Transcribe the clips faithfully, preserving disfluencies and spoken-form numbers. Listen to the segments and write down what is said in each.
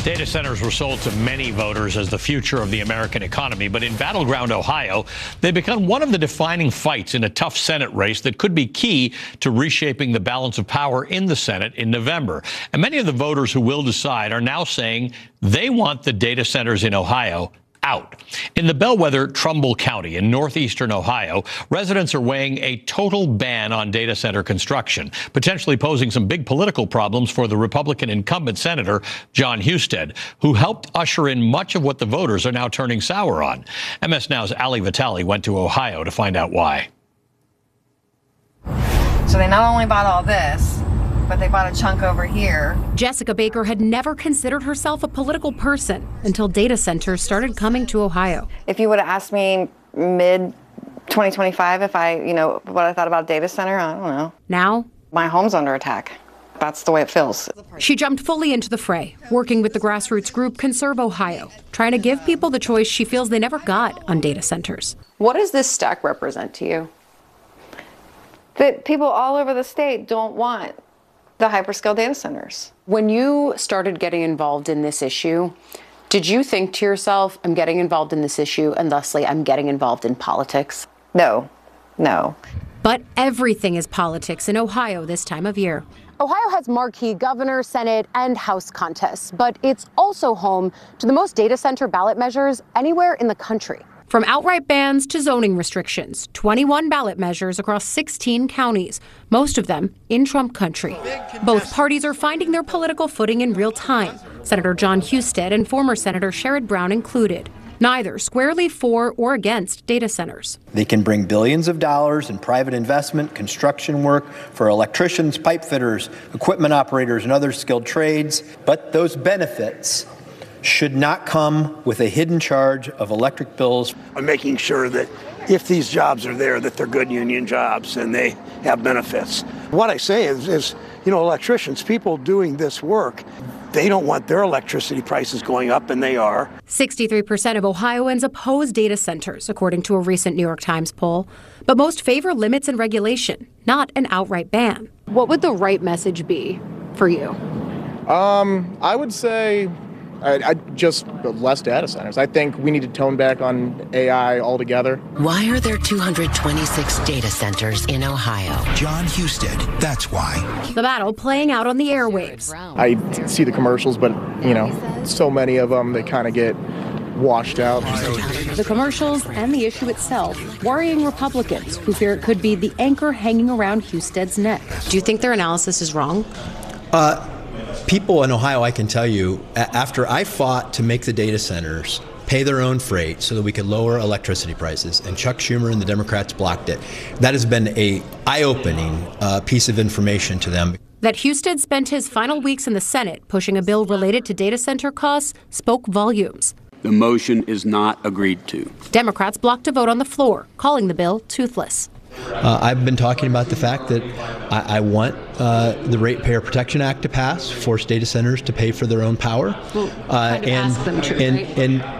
Data centers were sold to many voters as the future of the American economy, but in battleground Ohio, they become one of the defining fights in a tough Senate race that could be key to reshaping the balance of power in the Senate in November. And many of the voters who will decide are now saying they want the data centers in Ohio out. In the bellwether Trumbull County in northeastern Ohio, residents are weighing a total ban on data center construction, potentially posing some big political problems for the Republican incumbent senator, Jon Husted, who helped usher in much of what the voters are now turning sour on. M S Now's Ali Vitale went to Ohio to find out why. So they not only bought all this, but they bought a chunk over here. Jessica Baker had never considered herself a political person until data centers started coming to Ohio. If you would have asked me mid twenty twenty-five if I, you know, what I thought about a data center, I don't know. Now, my home's under attack. That's the way it feels. She jumped fully into the fray, working with the grassroots group Conserve Ohio, trying to give people the choice she feels they never got on data centers. What does this stack represent to you? That people all over the state don't want the hyperscale data centers. When you started getting involved in this issue, did you think to yourself, I'm getting involved in this issue and thusly I'm getting involved in politics? No, no. But everything is politics in Ohio this time of year. Ohio has marquee governor, Senate, and House contests, but it's also home to the most data center ballot measures anywhere in the country. From outright bans to zoning restrictions, twenty-one ballot measures across sixteen counties, most of them in Trump country. Both parties are finding their political footing in real time, Senator Jon Husted and former Senator Sherrod Brown included. Neither squarely for or against data centers. They can bring billions of dollars in private investment, construction work for electricians, pipe fitters, equipment operators, and other skilled trades, but those benefits should not come with a hidden charge of electric bills. I'm making sure that if these jobs are there, that they're good union jobs and they have benefits. What I say is, is, you know, electricians, people doing this work, they don't want their electricity prices going up, and they are. sixty-three percent of Ohioans oppose data centers, according to a recent New York Times poll. But most favor limits and regulation, not an outright ban. What would the right message be for you? Um, I would say I, I just less data centers. I think we need to tone back on A I altogether. Why are there two hundred twenty-six data centers in Ohio? Jon Husted, that's why. The battle playing out on the airwaves. I see the commercials, but, you know, so many of them, they kind of get washed out. The commercials and the issue itself, worrying Republicans who fear it could be the anchor hanging around Husted's neck. Do you think their analysis is wrong? Uh, People in Ohio, I can tell you, after I fought to make the data centers pay their own freight so that we could lower electricity prices, and Chuck Schumer and the Democrats blocked it, that has been a eye-opening uh, piece of information to them. That Husted spent his final weeks in the Senate pushing a bill related to data center costs spoke volumes. The motion is not agreed to. Democrats blocked a vote on the floor, calling the bill toothless. Uh, I've been talking about the fact that I, I want uh, the Ratepayer Protection Act to pass, force data centers to pay for their own power, well, uh, and to, and right?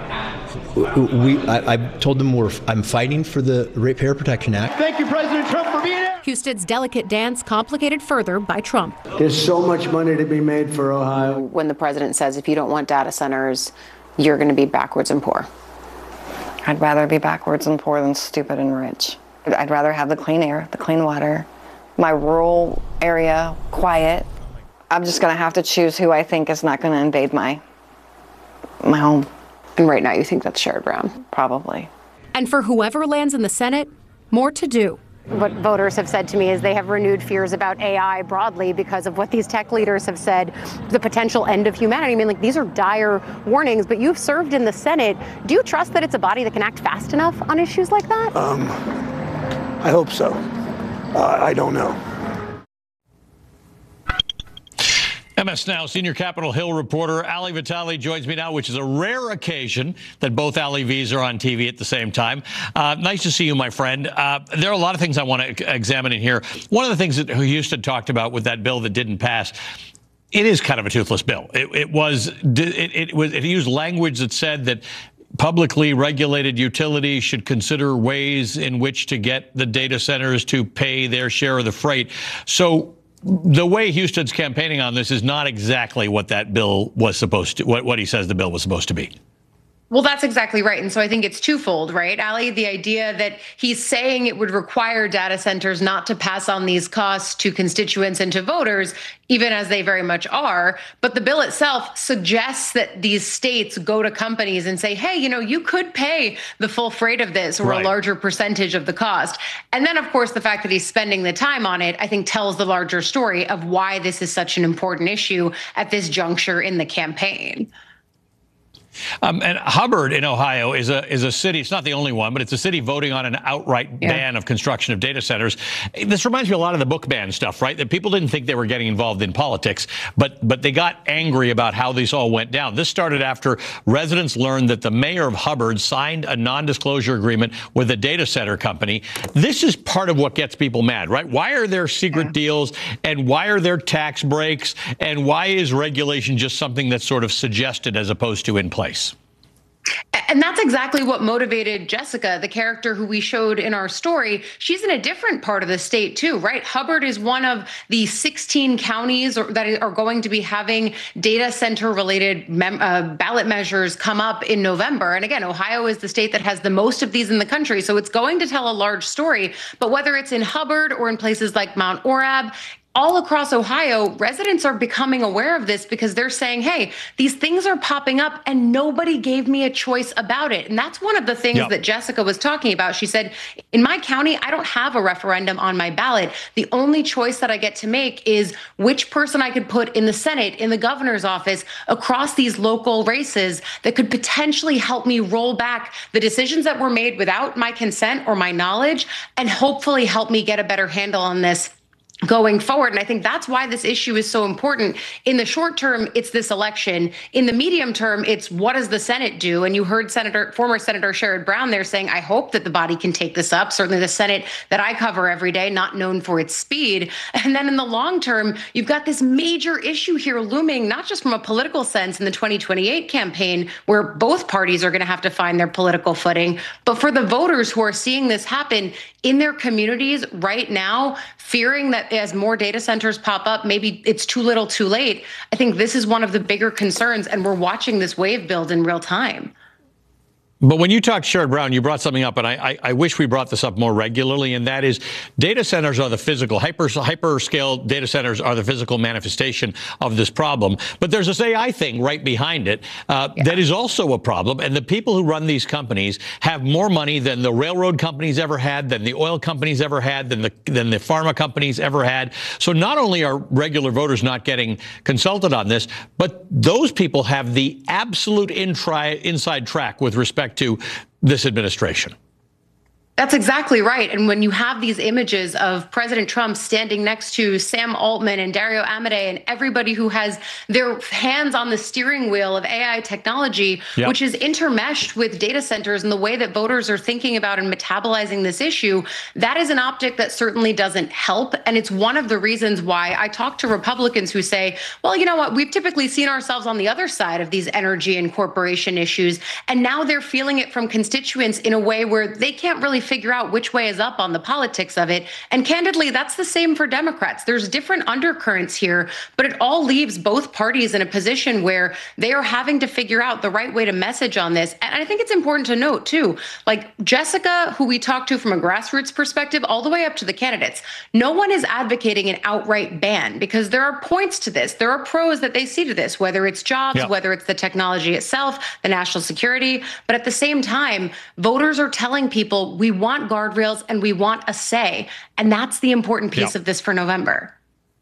and we. I, I told them we're. I'm fighting for the Ratepayer Protection Act. Thank you, President Trump, for being here. Husted's delicate dance complicated further by Trump. There's so much money to be made for Ohio. When the president says if you don't want data centers, you're going to be backwards and poor. I'd rather be backwards and poor than stupid and rich. I'd rather have the clean air, the clean water, my rural area quiet. I'm just going to have to choose who I think is not going to invade my my home. And right now you think that's Sherrod Brown? Probably. And for whoever lands in the Senate, more to do. What voters have said to me is they have renewed fears about A I broadly because of what these tech leaders have said, the potential end of humanity. I mean, like, these are dire warnings, but you've served in the Senate. Do you trust that it's a body that can act fast enough on issues like that? Um, I hope so. Uh, I don't know. M S Now senior Capitol Hill reporter Ali Vitale joins me now, which is a rare occasion that both Ali Vs are on T V at the same time. Uh, nice to see you, my friend. Uh, there are a lot of things I want to examine in here. One of the things that Husted talked about with that bill that didn't pass, it is kind of a toothless bill. It, it was it, it was it used language that said that publicly regulated utilities should consider ways in which to get the data centers to pay their share of the freight. So the way Houston's campaigning on this is not exactly what that bill was supposed to, what, what he says the bill was supposed to be. Well, that's exactly right. And so I think it's twofold, right, Ali? The idea that he's saying it would require data centers not to pass on these costs to constituents and to voters, even as they very much are. But the bill itself suggests that these states go to companies and say, hey, you know, you could pay the full freight of this or right. a larger percentage of the cost. And then, of course, the fact that he's spending the time on it, I think, tells the larger story of why this is such an important issue at this juncture in the campaign. Um, and Hubbard in Ohio is a is a city. It's not the only one, but it's a city voting on an outright yeah. ban of construction of data centers. This reminds me a lot of the book ban stuff, right? That people didn't think they were getting involved in politics, but but they got angry about how this all went down. This started after residents learned that the mayor of Hubbard signed a non-disclosure agreement with a data center company. This is part of what gets people mad, right? Why are there secret yeah. deals, and why are there tax breaks, and why is regulation just something that's sort of suggested as opposed to in place? Place. And that's exactly what motivated Jessica, the character who we showed in our story. She's in a different part of the state, too, right? Hubbard is one of the sixteen counties that are going to be having data center related mem- uh, ballot measures come up in November. And again, Ohio is the state that has the most of these in the country. So it's going to tell a large story. But whether it's in Hubbard or in places like Mount Orab, all across Ohio, residents are becoming aware of this because they're saying, hey, these things are popping up and nobody gave me a choice about it. And that's one of the things yep. that Jessica was talking about. She said, in my county, I don't have a referendum on my ballot. The only choice that I get to make is which person I could put in the Senate, in the governor's office, across these local races that could potentially help me roll back the decisions that were made without my consent or my knowledge, and hopefully help me get a better handle on this going forward. And I think that's why this issue is so important. In the short term, it's this election. In the medium term, it's what does the Senate do? And you heard Senator, former Senator Sherrod Brown there saying, I hope that the body can take this up. Certainly the Senate that I cover every day, not known for its speed. And then in the long term, you've got this major issue here looming, not just from a political sense in the twenty twenty-eight campaign, where both parties are going to have to find their political footing, but for the voters who are seeing this happen in their communities right now, fearing that as more data centers pop up, maybe it's too little too late. I think this is one of the bigger concerns, and we're watching this wave build in real time. But when you talked Sherrod Brown, you brought something up, and I, I, I wish we brought this up more regularly, and that is data centers are the physical, hyper, hyperscale data centers are the physical manifestation of this problem. But there's this A I thing right behind it uh, yeah. that is also a problem, and the people who run these companies have more money than the railroad companies ever had, than the oil companies ever had, than the, than the pharma companies ever had. So not only are regular voters not getting consulted on this, but those people have the absolute intri- inside track with respect to this administration. That's exactly right. And when you have these images of President Trump standing next to Sam Altman and Dario Amodei and everybody who has their hands on the steering wheel of A I technology, yep. which is intermeshed with data centers and the way that voters are thinking about and metabolizing this issue, that is an optic that certainly doesn't help. And it's one of the reasons why I talk to Republicans who say, well, you know what, we've typically seen ourselves on the other side of these energy and corporation issues. And now they're feeling it from constituents in a way where they can't really figure out which way is up on the politics of it. And candidly, that's the same for Democrats. There's different undercurrents here, but it all leaves both parties in a position where they are having to figure out the right way to message on this. And I think it's important to note, too, like Jessica, who we talked to from a grassroots perspective, all the way up to the candidates, no one is advocating an outright ban because there are points to this. There are pros that they see to this, whether it's jobs, yeah. whether it's the technology itself, the national security. But at the same time, voters are telling people we want guardrails and we want a say. And that's the important piece yep. of this for November.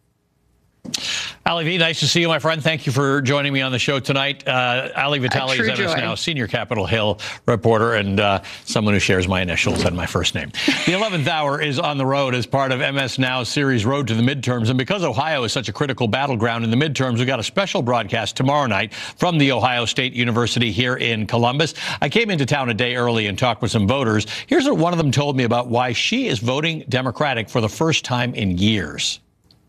Ali V, nice to see you, my friend. Thank you for joining me on the show tonight. Uh, Ali Vitale is M S Now senior Capitol Hill reporter and uh, someone who shares my initials and my first name. The eleventh hour is on the road as part of M S Now's series Road to the Midterms. And because Ohio is such a critical battleground in the midterms, we've got a special broadcast tomorrow night from The Ohio State University here in Columbus. I came into town a day early and talked with some voters. Here's what one of them told me about why she is voting Democratic for the first time in years.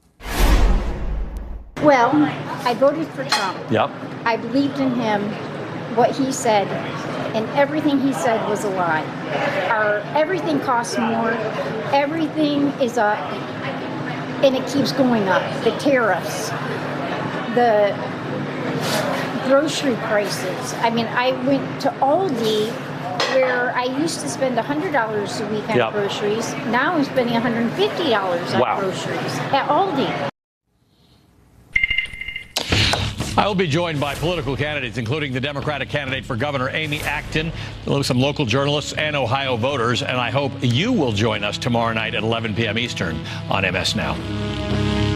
Well, I voted for Trump. Yep. I believed in him, what he said, and everything he said was a lie. Our everything costs more. Everything is a and it keeps going up. The tariffs, the grocery prices. I mean, I went to Aldi, where I used to spend one hundred dollars a week on yep. groceries. Now I'm spending one hundred fifty dollars on wow. groceries at Aldi. I will be joined by political candidates, including the Democratic candidate for governor, Amy Acton, some local journalists, and Ohio voters. And I hope you will join us tomorrow night at eleven p.m. Eastern on M S Now.